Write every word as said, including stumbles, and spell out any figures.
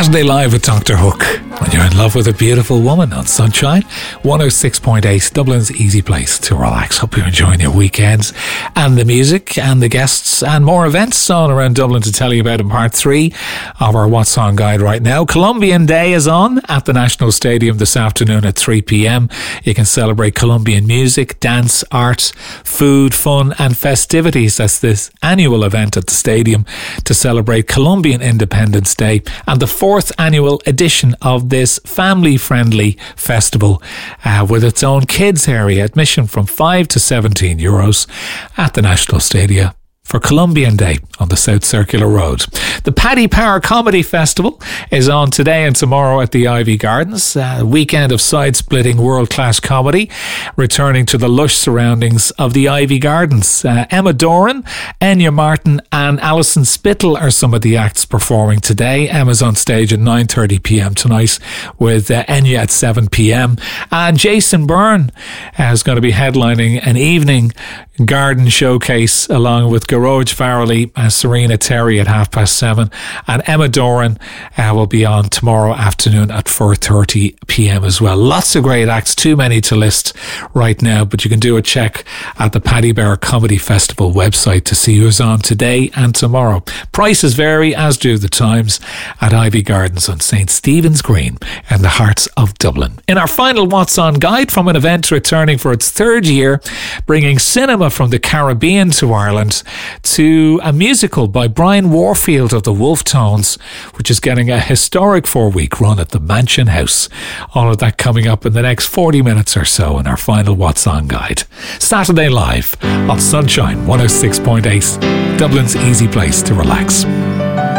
Saturday Live with Doctor Hook. When you're in love with a beautiful woman on Sunshine, one oh six point eight, Dublin's easy place to relax. Hope you're enjoying your weekends and the music and the guests and more events all around Dublin to tell you about in part three of our What's On guide right now. Columbian Day is on at the National Stadium this afternoon at three p.m. You can celebrate Colombian music, dance, art, food, fun and festivities. That's this annual event at the stadium to celebrate Colombian Independence Day and the fourth annual edition of this family-friendly festival uh, with its own kids area. Admission from five to seventeen euros at the National Stadium for Columbian Day on the South Circular Road. The Paddy Power Comedy Festival is on today and tomorrow at the Ivy Gardens. A weekend of side-splitting world-class comedy returning to the lush surroundings of the Ivy Gardens. Uh, Emma Doran, Enya Martin and Alison Spittle are some of the acts performing today. Emma's on stage at nine thirty p.m. tonight with uh, Enya at seven p.m. And Jason Byrne uh, is going to be headlining an evening garden showcase along with Garage Farrelly and Serena Terry at half past seven, and Emma Doran uh, will be on tomorrow afternoon at four thirty p.m. as well. Lots of great acts, too many to list right now, but you can do a check at the Paddy Power Comedy Festival website to see who's on today and tomorrow. Prices vary, as do the times, at Ivy Gardens on Saint Stephen's Green in the heart of Dublin. In our final What's On guide, from an event returning for its third year, bringing cinema from the Caribbean to Ireland, to a musical by Brian Warfield of the Wolf Tones, which is getting a historic four-week run at the Mansion House. All of that coming up in the next forty minutes or so in our final What's On guide. Saturday Live on Sunshine one oh six point eight, Dublin's easy place to relax.